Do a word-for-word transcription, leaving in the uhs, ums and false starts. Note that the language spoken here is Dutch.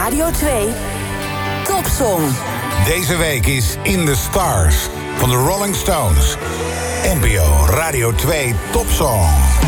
Radio twee Topsong. Deze week is In the Stars van de Rolling Stones. N P O Radio twee Topsong.